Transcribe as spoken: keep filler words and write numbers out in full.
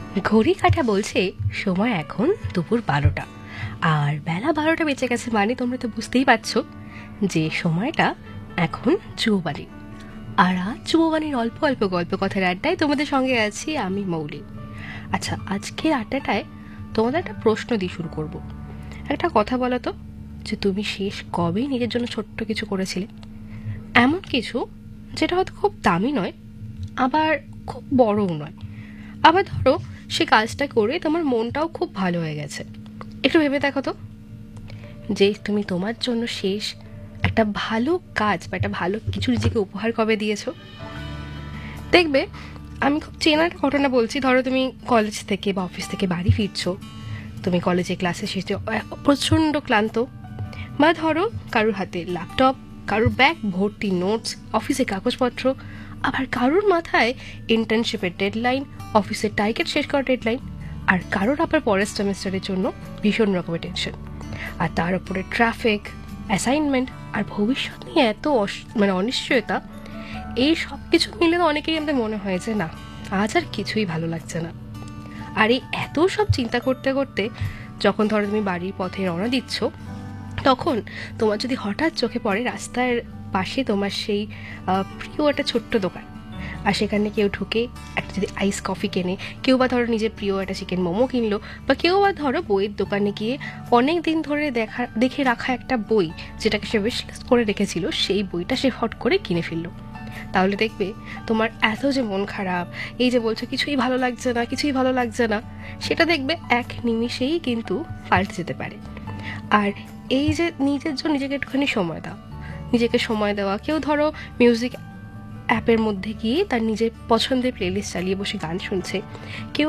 ঘড়ি কাঁটা বলছে সময় এখন দুপুর বারোটা, আর বেলা বারোটা বেঁচে গেছে, মানে তোমরা তো বুঝতেই পারছো যে সময়টা এখন যুববাণী। আর আজ যুববাণীর অল্প অল্প গল্প কথার আড্ডায় তোমাদের সঙ্গে আছি আমি মৌলি। আচ্ছা, আজকের আড্ডাটায় তোমাদের একটা প্রশ্ন দিয়ে শুরু করব। একটা কথা বলো তো, যে তুমি শেষ কবে নিজের জন্য ছোট্ট কিছু করেছিলে? এমন কিছু যেটা হয়তো খুব দামি নয়, আবার খুব বড়ও নয়, আবার ধরো সে কাজটা করে তোমার মনটাও খুব ভালো হয়ে গেছে। একটু ভেবে দেখো তো, যে তুমি তোমার জন্য শেষ একটা ভালো কাজ বা একটা ভালো কিছু নিজেকে উপহার কবে দিয়েছো। দেখবে, আমি খুব চেনা একটা ঘটনা বলছি। ধরো তুমি কলেজ থেকে বা অফিস থেকে বাড়ি ফিরছো, তুমি কলেজে ক্লাসে শেষে প্রচণ্ড ক্লান্ত, বা ধরো কারোর হাতে ল্যাপটপ, কারোর ব্যাগ ভর্তি নোটস, অফিসে কাগজপত্র, আবার কারোর মাথায় ইন্টার্নশিপের ডেডলাইন, অফিসের টার্গেট শেষ করার ডেডলাইন, আর কারোর আবার পরের সেমিস্টারের জন্য ভীষণ রকমের টেনশন, আর তার উপরে ট্রাফিক, অ্যাসাইনমেন্ট, আর ভবিষ্যৎ নিয়ে এত মানে অনিশ্চয়তা। এই সব কিছু মিলে তো অনেকেই আমাদের মনে হয় যে না, আজ আর কিছুই ভালো লাগছে না। আর এই এত সব চিন্তা করতে করতে যখন ধরো তুমি বাড়ির পথে রওনা দিচ্ছ, তখন তোমার যদি হঠাৎ চোখে পড়ে রাস্তার পাশে তোমার সেই প্রিয় একটা ছোট্ট দোকান, আর সেখানে কেউ ঢুকে একটা যদি আইস কফি কেনে, কেউ বা ধরো নিজের প্রিয় একটা চিকেন মোমো কিনলো, বা কেউ বা ধরো বইয়ের দোকানে গিয়ে অনেক দিন ধরে দেখা দেখে রাখা একটা বই যেটাকে সে উইশ লিস্ট করে রেখেছিল, সেই বইটা সে হট করে কিনে ফেললো, তাহলে দেখবে তোমার এত যে মন খারাপ, এই যে বলছো কিছুই ভালো লাগছে না কিছুই ভালো লাগছে না, সেটা দেখবে এক নিমিষেই কিন্তু পাল্টে যেতে পারে। আর এই যে নিজের জন্য নিজেকে একটুখানি সময় দাও, নিজেকে সময় দেওয়া, কেউ ধরো মিউজিক অ্যাপের মধ্যে গিয়ে তার নিজের পছন্দের প্লেলিস্ট চালিয়ে বসে গান শুনছে, কেউ